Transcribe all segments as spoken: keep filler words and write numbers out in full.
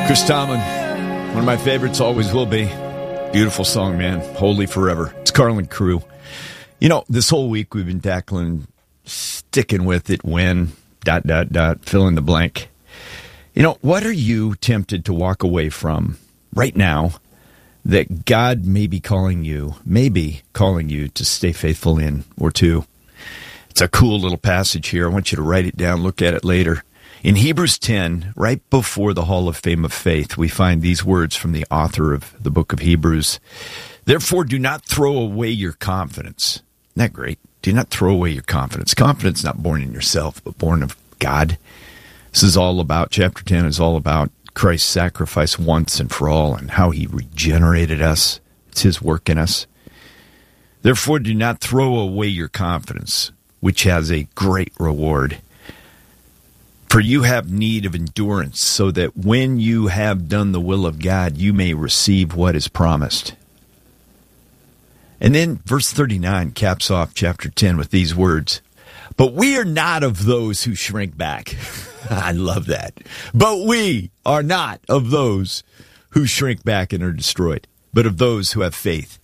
Chris Tomlin, one of my favorites, always will be. Beautiful song, man. Holy Forever. It's Carlin Crew. You know, this whole week we've been tackling sticking with it when, dot, dot, dot, fill in the blank. You know, what are you tempted to walk away from right now that God may be calling you, maybe calling you to stay faithful in or to? It's a cool little passage here. I want you to write it down, look at it later. In Hebrews ten, right before the Hall of Fame of Faith, we find these words from the author of the book of Hebrews. Therefore, do not throw away your confidence. Isn't that great? Do not throw away your confidence. Confidence not born in yourself, but born of God. This is all about, chapter ten is all about Christ's sacrifice once and for all and how he regenerated us. It's his work in us. Therefore, do not throw away your confidence, which has a great reward. For you have need of endurance, so that when you have done the will of God, you may receive what is promised. And then verse thirty-nine caps off chapter ten with these words. But we are not of those who shrink back. I love that. But we are not of those who shrink back and are destroyed, but of those who have faith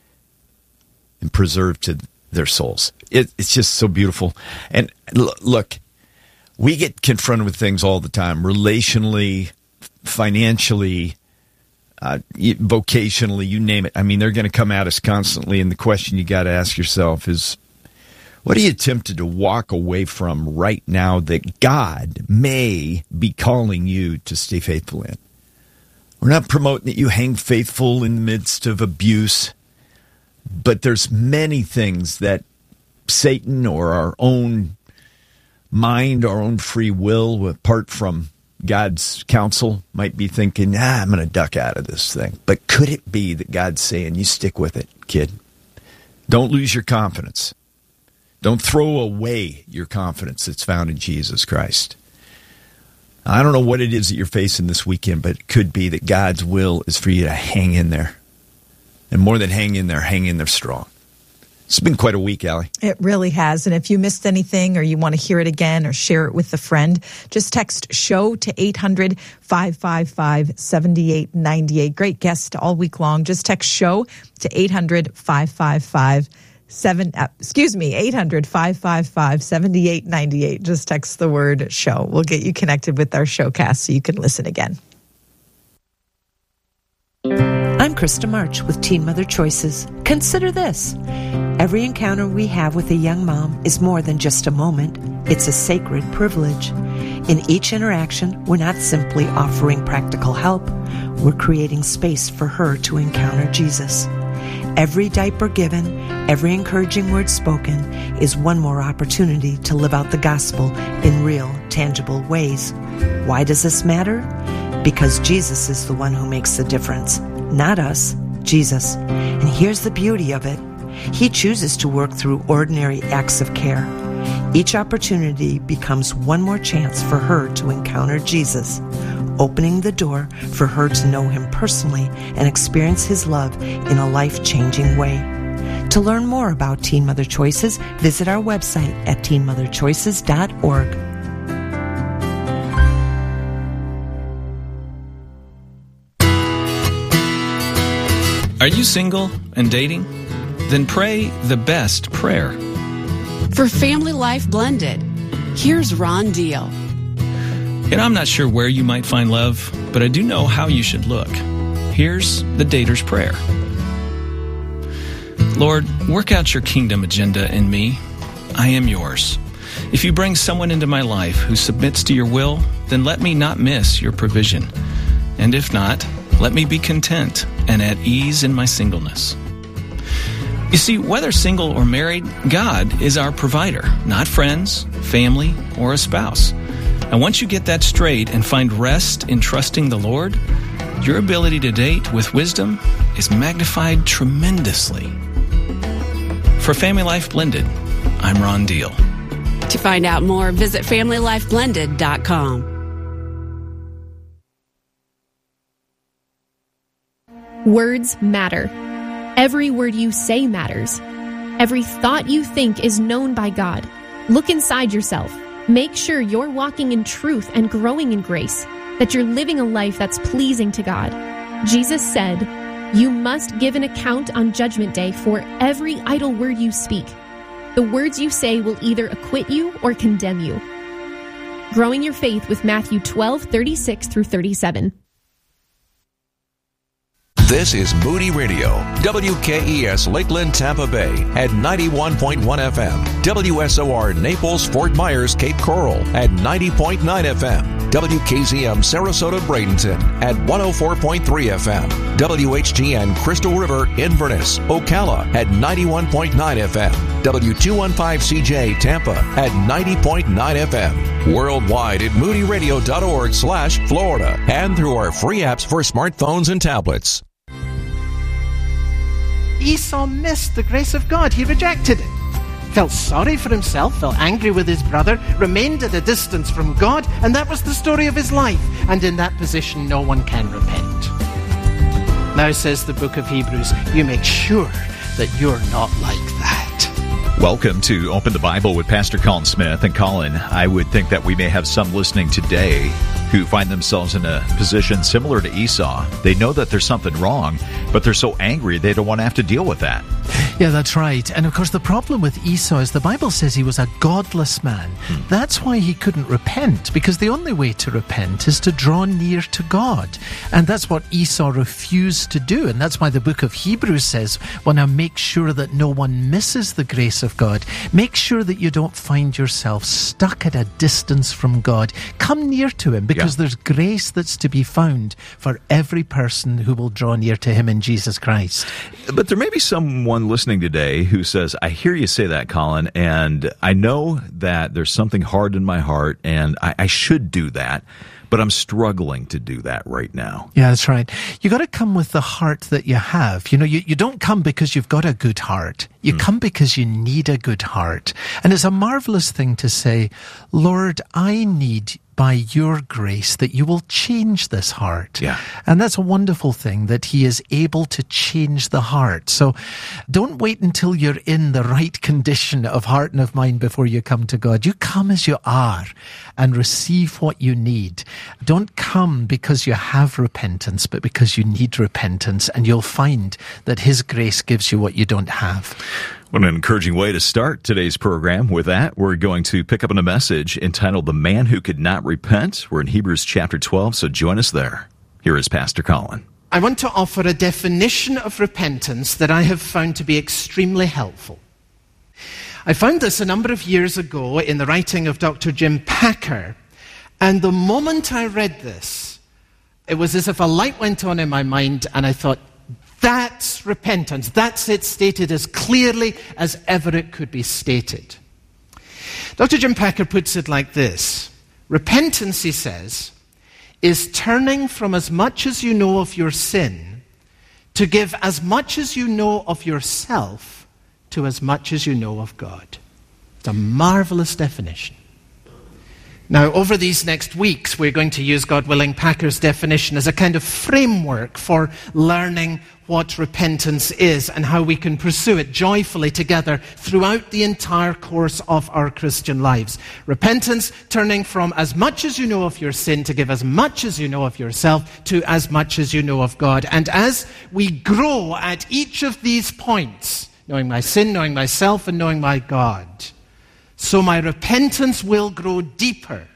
and preserve to their souls. It, it's just so beautiful. And l- look, we get confronted with things all the time, relationally, financially, uh, vocationally, you name it. I mean, they're going to come at us constantly, and the question you got to ask yourself is, what are you tempted to walk away from right now that God may be calling you to stay faithful in? We're not promoting that you hang faithful in the midst of abuse, but there's many things that Satan or our own mind, our own free will, apart from God's counsel, might be thinking, ah, I'm going to duck out of this thing. But could it be that God's saying, you stick with it, kid? Don't lose your confidence. Don't throw away your confidence that's found in Jesus Christ. I don't know what it is that you're facing this weekend, but it could be that God's will is for you to hang in there. And more than hang in there, hang in there strong. It's been quite a week, Allie. It really has. And if you missed anything or you want to hear it again or share it with a friend, just text SHOW to eight hundred, five five five, seven eight nine eight. Great guest all week long. Just text SHOW to eight hundred, five five five, seven, uh, excuse me, eight hundred, five five five, seven eight nine eight. Just text the word SHOW. We'll get you connected with our showcast so you can listen again. I'm Krista March with Teen Mother Choices. Consider this. Every encounter we have with a young mom is more than just a moment. It's a sacred privilege. In each interaction, we're not simply offering practical help. We're creating space for her to encounter Jesus. Every diaper given, every encouraging word spoken is one more opportunity to live out the gospel in real, tangible ways. Why does this matter? Because Jesus is the one who makes the difference. Not us, Jesus. And here's the beauty of it. He chooses to work through ordinary acts of care. Each opportunity becomes one more chance for her to encounter Jesus, opening the door for her to know him personally and experience his love in a life-changing way. To learn more about Teen Mother Choices, visit our website at teen mother choices dot org. Are you single and dating? Then pray the best prayer. For Family Life Blended, here's Ron Deal. You know, I'm not sure where you might find love, but I do know how you should look. Here's the dater's prayer. Lord, work out your kingdom agenda in me. I am yours. If you bring someone into my life who submits to your will, then let me not miss your provision. And if not, let me be content and at ease in my singleness. You see, whether single or married, God is our provider, not friends, family, or a spouse. And once you get that straight and find rest in trusting the Lord, your ability to date with wisdom is magnified tremendously. For Family Life Blended, I'm Ron Deal. To find out more, visit family life blended dot com. Words matter. Every word you say matters. Every thought you think is known by God. Look inside yourself. Make sure you're walking in truth and growing in grace. that you're living a life that's pleasing to God. Jesus said, "You must give an account on Judgment Day for every idle word you speak. The words you say will either acquit you or condemn you." Growing your faith with Matthew twelve, thirty-six through thirty-seven. This is Moody Radio, W K E S Lakeland, Tampa Bay at ninety-one point one F M, W S O R Naples, Fort Myers, Cape Coral at ninety point nine F M, W K Z M Sarasota, Bradenton at one oh four point three F M, W H G N Crystal River, Inverness, Ocala at ninety-one point nine F M, W two fifteen C J Tampa at ninety point nine F M, worldwide at moodyradio.org slash Florida, and through our free apps for smartphones and tablets. Esau missed the grace of God. He rejected it. Felt sorry for himself, felt angry with his brother, remained at a distance from God, and that was the story of his life. And in that position, no one can repent. Now, says the book of Hebrews, you make sure that you're not like that. Welcome to Open the Bible with Pastor Colin Smith. And Colin, I would think that we may have some listening today who find themselves in a position similar to Esau. They know that there's something wrong, but they're so angry they don't want to have to deal with that. Yeah, that's right. And of course, the problem with Esau is the Bible says he was a godless man. Hmm. That's why he couldn't repent, because the only way to repent is to draw near to God. And that's what Esau refused to do. And that's why the book of Hebrews says, want to make sure that no one misses the grace of God. Make sure that you don't find yourself stuck at a distance from God. Come near to him, because yeah. there's grace that's to be found for every person who will draw near to him in Jesus Christ. But there may be someone listening today who says, I hear you say that, Colin, and I know that there's something hard in my heart, and I, I should do that, but I'm struggling to do that right now. Yeah, that's right. You got to come with the heart that you have. You know, you, you don't come because you've got a good heart. You mm. come because you need a good heart. And it's a marvelous thing to say, Lord, I need by your grace that you will change this heart. Yeah. And that's a wonderful thing, that he is able to change the heart. So don't wait until you're in the right condition of heart and of mind before you come to God. You come as you are and receive what you need. Don't come because you have repentance, but because you need repentance, and you'll find that his grace gives you what you don't have. What an encouraging way to start today's program. With that, we're going to pick up on a message entitled The Man Who Could Not Repent. We're in Hebrews chapter twelve, so join us there. Here is Pastor Colin. I want to offer a definition of repentance that I have found to be extremely helpful. I found this a number of years ago in the writing of Doctor Jim Packer, and the moment I read this, it was as if a light went on in my mind, and I thought, that's repentance. That's it stated as clearly as ever it could be stated. Doctor Jim Packer puts it like this. Repentance, he says, is turning from as much as you know of your sin to give as much as you know of yourself to as much as you know of God. It's a marvelous definition. Now, over these next weeks, we're going to use, God willing, Packer's definition as a kind of framework for learning what repentance is and how we can pursue it joyfully together throughout the entire course of our Christian lives. Repentance, turning from as much as you know of your sin to give as much as you know of yourself to as much as you know of God. And as we grow at each of these points, knowing my sin, knowing myself, and knowing my God, so my repentance will grow deeper.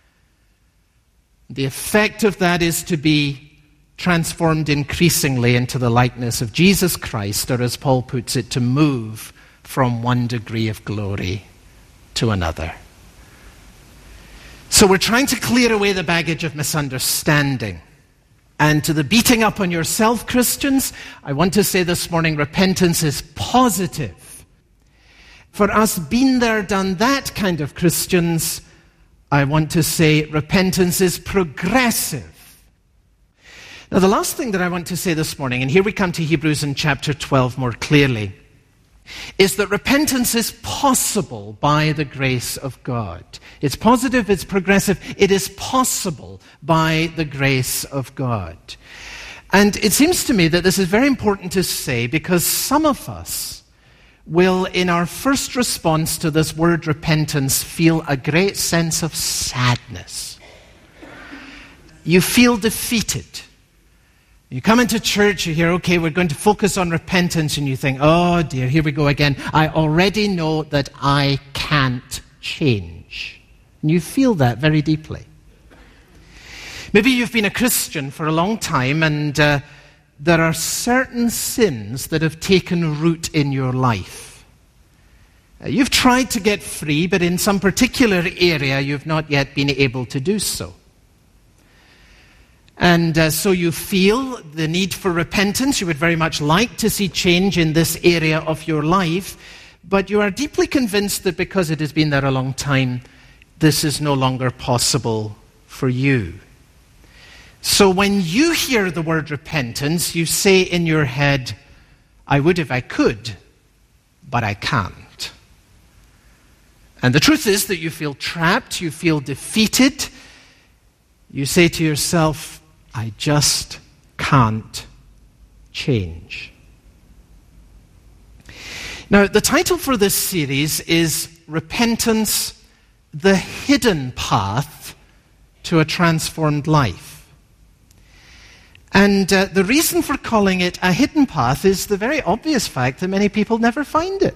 The effect of that is to be transformed increasingly into the likeness of Jesus Christ, or as Paul puts it, to move from one degree of glory to another. So we're trying to clear away the baggage of misunderstanding. And to the beating up on yourself, Christians, I want to say this morning, repentance is positive. For us been there, done that kind of Christians, I want to say repentance is progressive. Now, the last thing that I want to say this morning, and here we come to Hebrews in chapter twelve more clearly, is that repentance is possible by the grace of God. It's positive, it's progressive, it is possible by the grace of God. And it seems to me that this is very important to say, because some of us will, in our first response to this word repentance, feel a great sense of sadness. you feel defeated. You come into church, you hear, okay, we're going to focus on repentance, and you think, oh dear, here we go again. I already know that I can't change. And you feel that very deeply. Maybe you've been a Christian for a long time, and uh, there are certain sins that have taken root in your life. Uh, you've tried to get free, but in some particular area, you've not yet been able to do so. And uh, so you feel the need for repentance. You would very much like to see change in this area of your life, but you are deeply convinced that because it has been there a long time, this is no longer possible for you. So when you hear the word repentance, you say in your head, I would if I could, but I can't. And the truth is that you feel trapped, you feel defeated. You say to yourself, I just can't change. Now, the title for this series is Repentance, the Hidden Path to a Transformed Life. And uh, the reason for calling it a hidden path is the very obvious fact that many people never find it.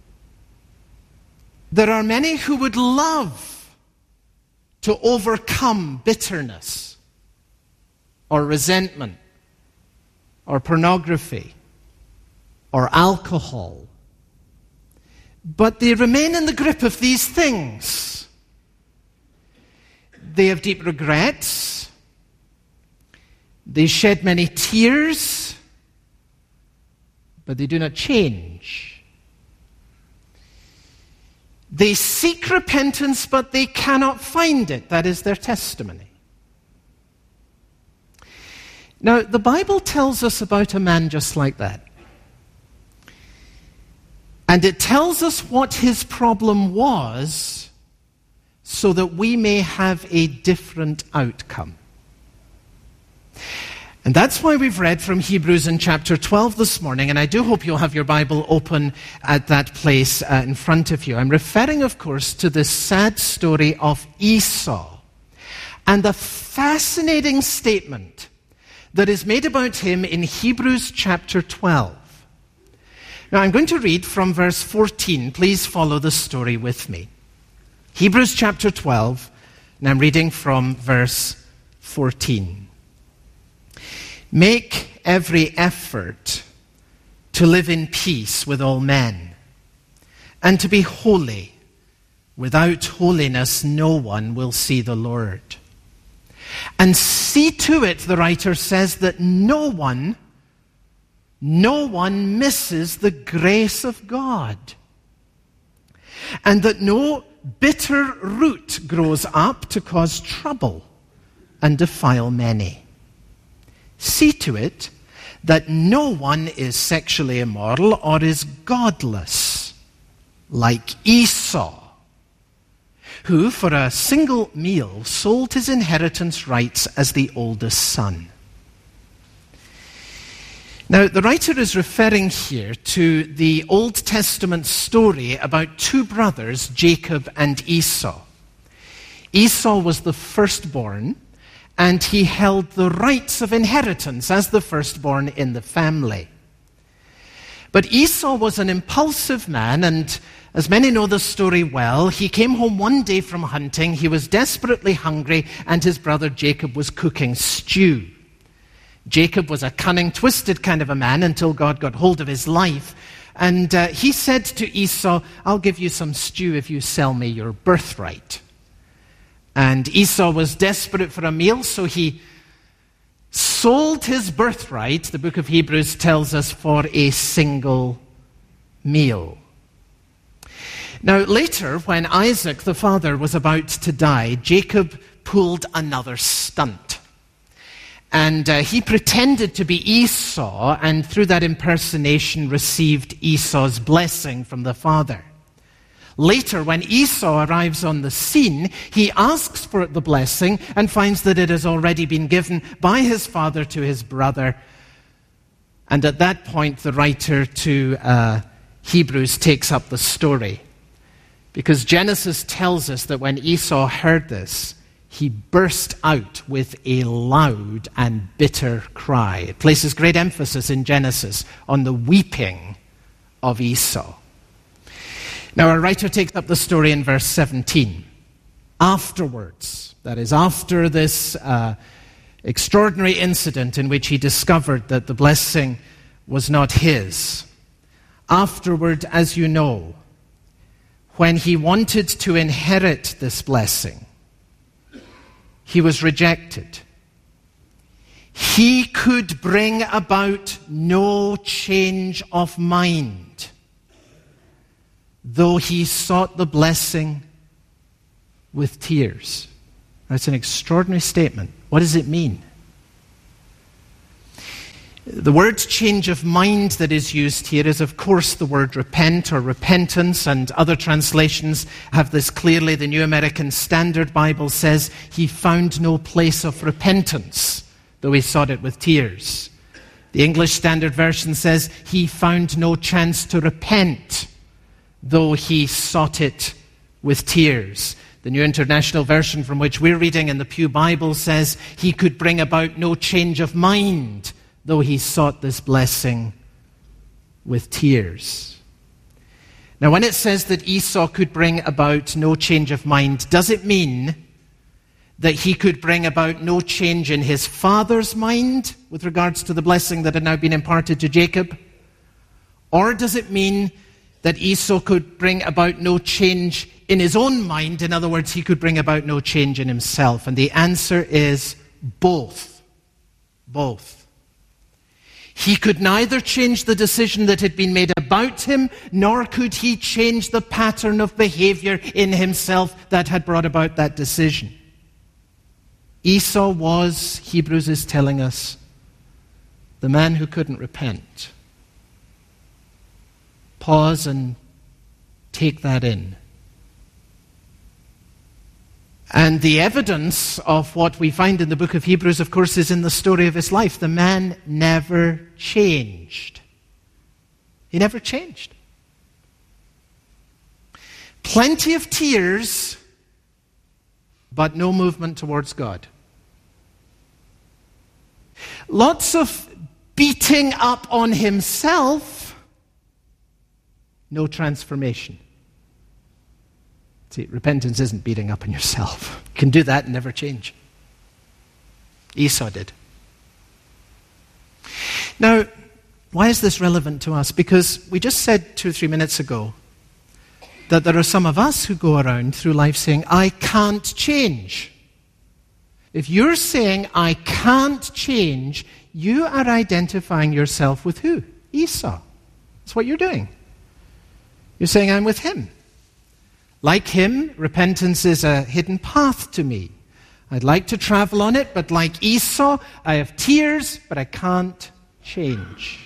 There are many who would love to overcome bitterness, or resentment, or pornography, or alcohol. But they remain in the grip of these things. They have deep regrets. They shed many tears, but they do not change. They seek repentance, but they cannot find it. That is their testimony. Now, the Bible tells us about a man just like that. And it tells us what his problem was so that we may have a different outcome. And that's why we've read from Hebrews in chapter twelve this morning, and I do hope you'll have your Bible open at that place uh, in front of you. I'm referring, of course, to this sad story of Esau and the fascinating statement that is made about him in Hebrews chapter twelve. Now, I'm going to read from verse fourteen. Please follow the story with me. Hebrews chapter twelve, and I'm reading from verse fourteen. Make every effort to live in peace with all men, and to be holy. Without holiness, no one will see the Lord. And see to it, the writer says, that no one, no one misses the grace of God. And that no bitter root grows up to cause trouble and defile many. See to it that no one is sexually immoral or is godless, like Esau, who for a single meal sold his inheritance rights as the oldest son. Now, the writer is referring here to the Old Testament story about two brothers, Jacob and Esau. Esau was the firstborn, and he held the rights of inheritance as the firstborn in the family. But Esau was an impulsive man, and as many know the story well, he came home one day from hunting. He was desperately hungry, and his brother Jacob was cooking stew. Jacob was a cunning, twisted kind of a man until God got hold of his life. And uh, he said to Esau, I'll give you some stew if you sell me your birthright. And Esau was desperate for a meal, so he sold his birthright, the book of Hebrews tells us, for a single meal. Now, later, when Isaac, the father, was about to die, Jacob pulled another stunt. And uh, he pretended to be Esau, and through that impersonation received Esau's blessing from the father. Later, when Esau arrives on the scene, he asks for the blessing and finds that it has already been given by his father to his brother. And at that point, the writer to uh, Hebrews takes up the story. Because Genesis tells us that when Esau heard this, he burst out with a loud and bitter cry. It places great emphasis in Genesis on the weeping of Esau. Now, our writer takes up the story in verse seventeen. Afterwards, that is, after this uh, extraordinary incident in which he discovered that the blessing was not his. Afterward, as you know, when he wanted to inherit this blessing, he was rejected. He could bring about no change of mind, though he sought the blessing with tears. That's an extraordinary statement. What does it mean? The word change of mind that is used here is, of course, the word repent or repentance, and other translations have this clearly. The New American Standard Bible says he found no place of repentance, though he sought it with tears. The English Standard Version says he found no chance to repent, though he sought it with tears. The New International Version, from which we're reading in the Pew Bible, says he could bring about no change of mind, though he sought this blessing with tears. Now, when it says that Esau could bring about no change of mind, does it mean that he could bring about no change in his father's mind with regards to the blessing that had now been imparted to Jacob? Or does it mean that Esau could bring about no change in his own mind? In other words, he could bring about no change in himself. And the answer is both. Both. He could neither change the decision that had been made about him, nor could he change the pattern of behavior in himself that had brought about that decision. Esau was, Hebrews is telling us, the man who couldn't repent. Pause and take that in. And the evidence of what we find in the book of Hebrews, of course, is in the story of his life. The man never changed. He never changed. Plenty of tears, but no movement towards God. Lots of beating up on himself, no transformation. See, repentance isn't beating up on yourself. You can do that and never change. Esau did. Now, why is this relevant to us? Because we just said two or three minutes ago that there are some of us who go around through life saying, I can't change. If you're saying, I can't change, you are identifying yourself with who? Esau. That's what you're doing. You're saying, I'm with him. Like him, repentance is a hidden path to me. I'd like to travel on it, but like Esau, I have tears, but I can't change.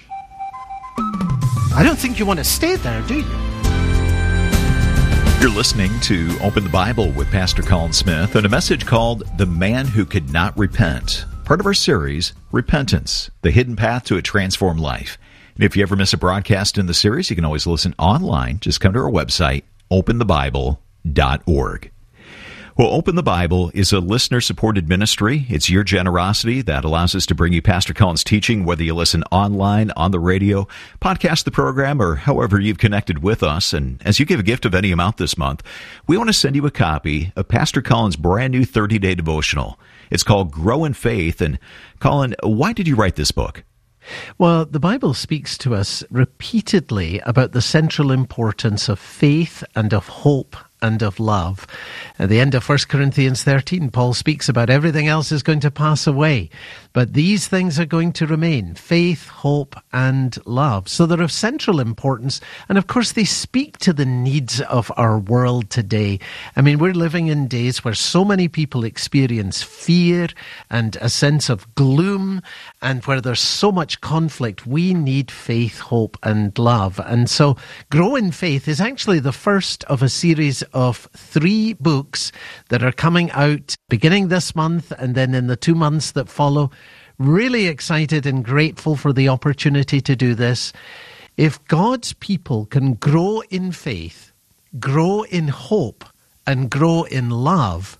I don't think you want to stay there, do you? You're listening to Open the Bible with Pastor Colin Smith and a message called The Man Who Could Not Repent, part of our series, Repentance, the Hidden Path to a Transformed Life. And if you ever miss a broadcast in the series, you can always listen online. Just come to our website, open the bible dot org. Well, Open the Bible is a listener-supported ministry. It's your generosity that allows us to bring you Pastor Colin's teaching, whether you listen online, on the radio, podcast the program, or however you've connected with us. And as you give a gift of any amount this month, we want to send you a copy of Pastor Colin's brand new thirty-day devotional. It's called Grow in Faith. And Colin, why did you write this book? Well, the Bible speaks to us repeatedly about the central importance of faith and of hope and of love. At the end of First Corinthians thirteen, Paul speaks about everything else is going to pass away, but these things are going to remain: faith, hope, and love. So they're of central importance, and of course they speak to the needs of our world today. I mean, we're living in days where so many people experience fear and a sense of gloom, and where there's so much conflict. We need faith, hope, and love. And so Grow in Faith is actually the first of a series of three books that are coming out beginning this month and then in the two months that follow. Really excited and grateful for the opportunity to do this. If God's people can grow in faith, grow in hope, and grow in love,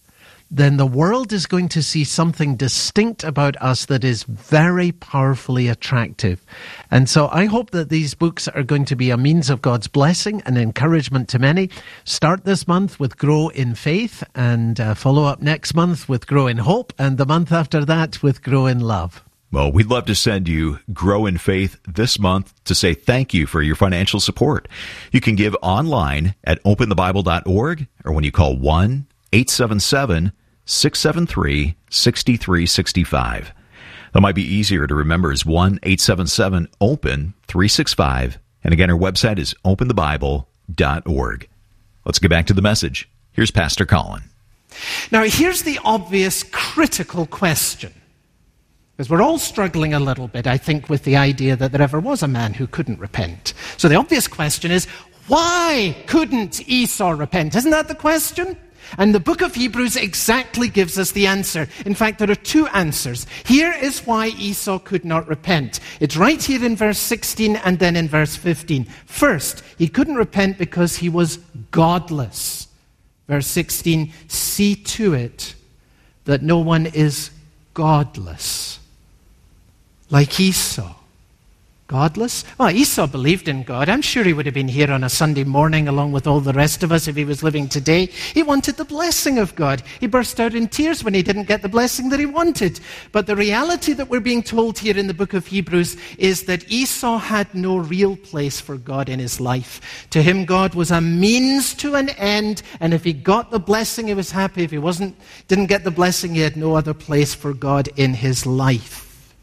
then the world is going to see something distinct about us that is very powerfully attractive. And so I hope that these books are going to be a means of God's blessing and encouragement to many. Start this month with Grow in Faith, and uh, follow up next month with Grow in Hope, and the month after that with Grow in Love. Well, we'd love to send you Grow in Faith this month to say thank you for your financial support. You can give online at open the bible dot org, or when you call one eight seven seven, six seven three, six three six five. That might be easier to remember is one eight seven seven, open three six five. And again, our website is open the bible dot org. Let's get back to the message. Here's Pastor Colin. Now, here's the obvious critical question. Because we're all struggling a little bit, I think, with the idea that there ever was a man who couldn't repent. So the obvious question is, why couldn't Esau repent? Isn't that the question? And the book of Hebrews exactly gives us the answer. In fact, there are two answers. Here is why Esau could not repent. It's right here in verse sixteen and then in verse fifteen. First, he couldn't repent because he was godless. Verse sixteen, see to it that no one is godless like Esau. Godless? Well, Esau believed in God. I'm sure he would have been here on a Sunday morning along with all the rest of us if he was living today. He wanted the blessing of God. He burst out in tears when he didn't get the blessing that he wanted. But the reality that we're being told here in the book of Hebrews is that Esau had no real place for God in his life. To him, God was a means to an end, and if he got the blessing, he was happy. If he wasn't, didn't get the blessing, he had no other place for God in his life.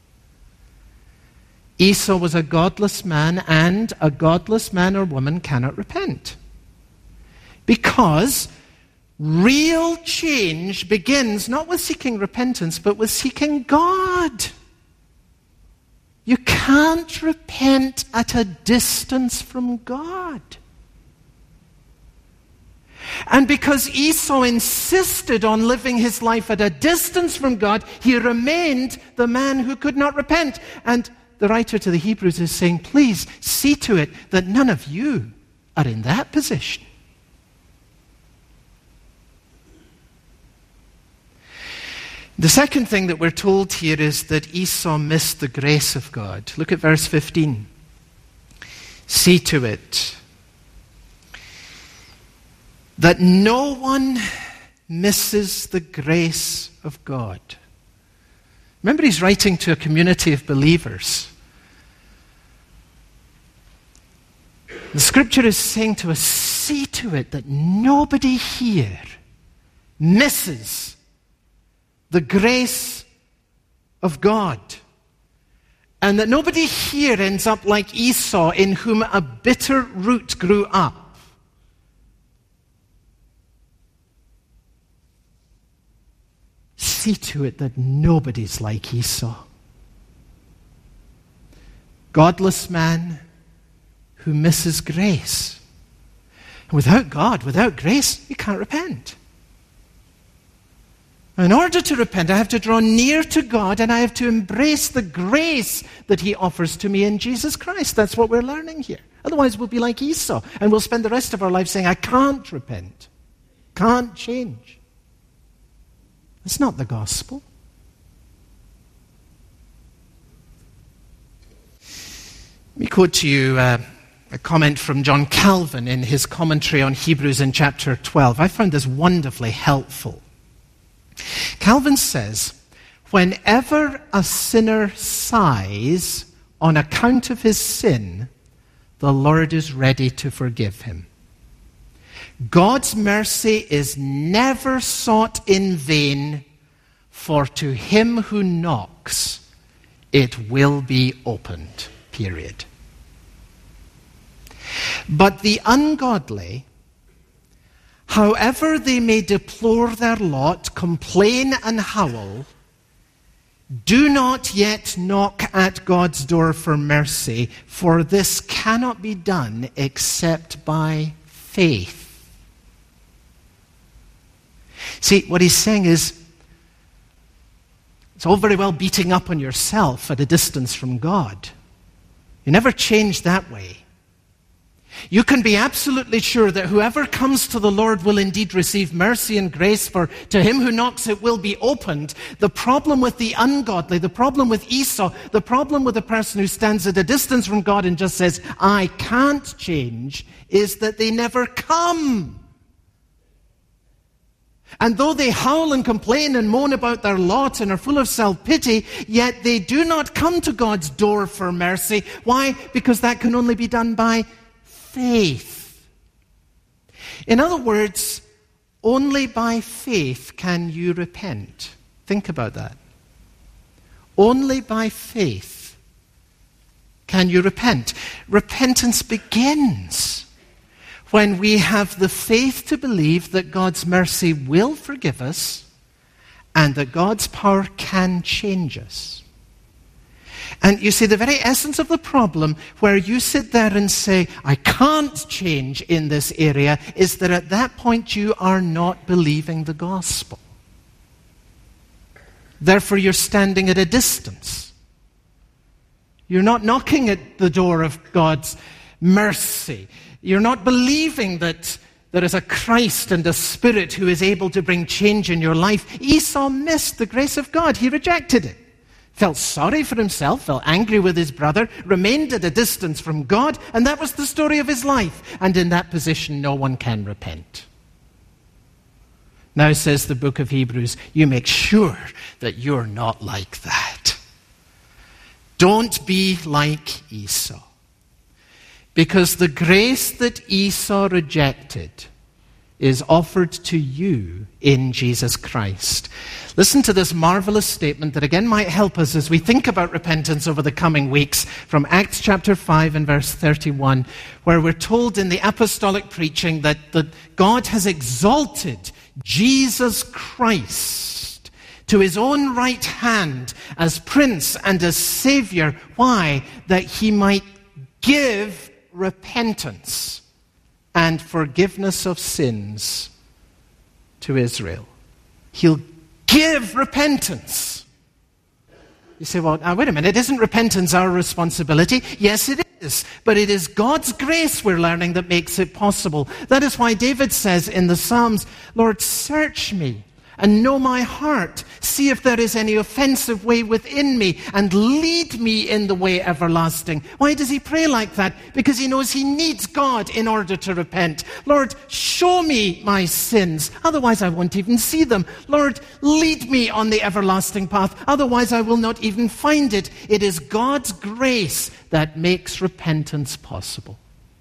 Esau was a godless man, and a godless man or woman cannot repent. Because real change begins not with seeking repentance, but with seeking God. You can't repent at a distance from God. And because Esau insisted on living his life at a distance from God, he remained the man who could not repent. And the writer to the Hebrews is saying, please see to it that none of you are in that position. The second thing that we're told here is that Esau missed the grace of God. Look at verse fifteen. See to it that no one misses the grace of God. Remember, he's writing to a community of believers. The scripture is saying to us, see to it that nobody here misses the grace of God. And that nobody here ends up like Esau, in whom a bitter root grew up. See to it that nobody's like Esau. Godless man who misses grace. And without God, without grace, you can't repent. In order to repent, I have to draw near to God, and I have to embrace the grace that he offers to me in Jesus Christ. That's what we're learning here. Otherwise, we'll be like Esau, and we'll spend the rest of our life saying, I can't repent, can't change. It's not the gospel. Let me quote to you uh, a comment from John Calvin in his commentary on Hebrews in chapter twelve. I found this wonderfully helpful. Calvin says, whenever a sinner sighs on account of his sin, the Lord is ready to forgive him. God's mercy is never sought in vain, for to him who knocks, it will be opened. Period. But the ungodly, however they may deplore their lot, complain and howl, do not yet knock at God's door for mercy, for this cannot be done except by faith. See, what he's saying is, it's all very well beating up on yourself at a distance from God. You never change that way. You can be absolutely sure that whoever comes to the Lord will indeed receive mercy and grace, for to him who knocks it will be opened. The problem with the ungodly, the problem with Esau, the problem with the person who stands at a distance from God and just says, I can't change, is that they never come. And though they howl and complain and moan about their lot and are full of self-pity, yet they do not come to God's door for mercy. Why? Because that can only be done by faith. In other words, only by faith can you repent. Think about that. Only by faith can you repent. Repentance begins when we have the faith to believe that God's mercy will forgive us and that God's power can change us. And you see, the very essence of the problem where you sit there and say, I can't change in this area, is that at that point you are not believing the gospel. Therefore, you're standing at a distance. You're not knocking at the door of God's mercy. You're not believing that there is a Christ and a Spirit who is able to bring change in your life. Esau missed the grace of God. He rejected it. Felt sorry for himself, felt angry with his brother, remained at a distance from God, and that was the story of his life. And in that position, no one can repent. Now, says the book of Hebrews, you make sure that you're not like that. Don't be like Esau. Because the grace that Esau rejected is offered to you in Jesus Christ. Listen to this marvelous statement that again might help us as we think about repentance over the coming weeks from Acts chapter five and verse thirty-one, where we're told in the apostolic preaching that, that God has exalted Jesus Christ to his own right hand as Prince and as Savior. Why? That he might give repentance and forgiveness of sins to Israel. He'll give repentance. You say, well, now, wait a minute, isn't repentance our responsibility? Yes, it is. But it is God's grace, we're learning, that makes it possible. That is why David says in the Psalms, Lord, search me and know my heart. See if there is any offensive way within me, and lead me in the way everlasting. Why does he pray like that? Because he knows he needs God in order to repent. Lord, show me my sins. Otherwise I won't even see them. Lord, lead me on the everlasting path. Otherwise I will not even find it. It is God's grace that makes repentance possible.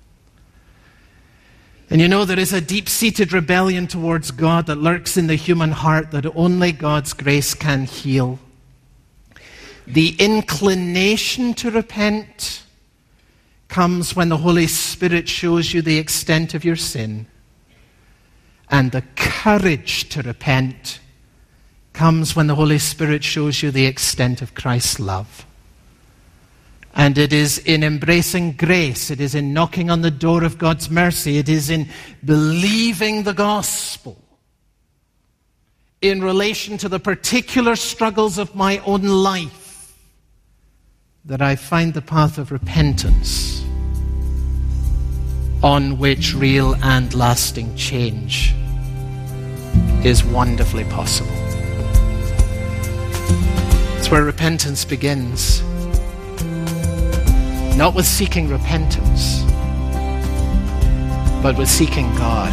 And you know, there is a deep-seated rebellion towards God that lurks in the human heart that only God's grace can heal. The inclination to repent comes when the Holy Spirit shows you the extent of your sin. And the courage to repent comes when the Holy Spirit shows you the extent of Christ's love. And it is in embracing grace, it is in knocking on the door of God's mercy, it is in believing the gospel in relation to the particular struggles of my own life that I find the path of repentance on which real and lasting change is wonderfully possible. It's where repentance begins. Not with seeking repentance, but with seeking God.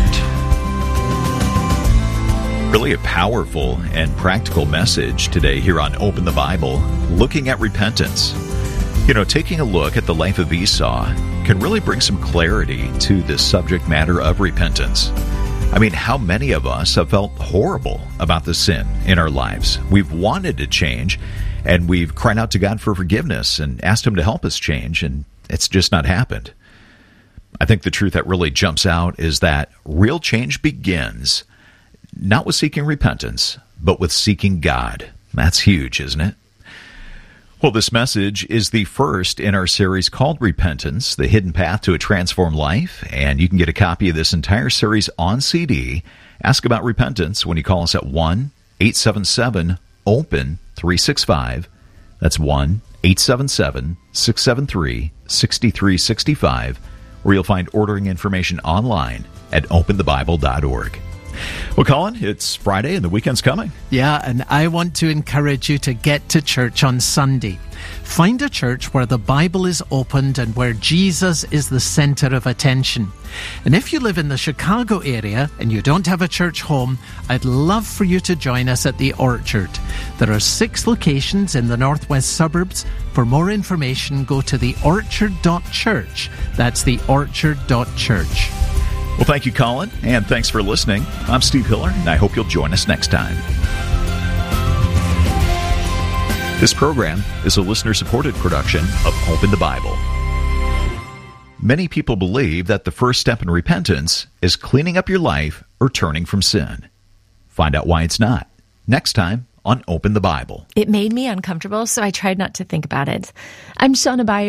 Really a powerful and practical message today here on Open the Bible, looking at repentance. You know, taking a look at the life of Esau can really bring some clarity to the subject matter of repentance. I mean, how many of us have felt horrible about the sin in our lives? We've wanted to change, and we've cried out to God for forgiveness and asked him to help us change, and it's just not happened. I think the truth that really jumps out is that real change begins not with seeking repentance, but with seeking God. That's huge, isn't it? Well, this message is the first in our series called Repentance, The Hidden Path to a Transformed Life, and you can get a copy of this entire series on C D. Ask about repentance when you call us at one eight seven seven open three six five. That's one eight seven seven six seven three six three six five. or you'll find ordering information online at open the bible dot org. Well, Colin, it's Friday and the weekend's coming. Yeah, and I want to encourage you to get to church on Sunday. Find a church where the Bible is opened and where Jesus is the center of attention. And if you live in the Chicago area and you don't have a church home, I'd love for you to join us at the Orchard. There are six locations in the northwest suburbs. For more information, go to the orchard dot church. That's the orchard dot church. Well, thank you, Colin, and thanks for listening. I'm Steve Hiller, and I hope you'll join us next time. This program is a listener-supported production of Open the Bible. Many people believe that the first step in repentance is cleaning up your life or turning from sin. Find out why it's not next time on Open the Bible. It made me uncomfortable, so I tried not to think about it. I'm Shauna Byers.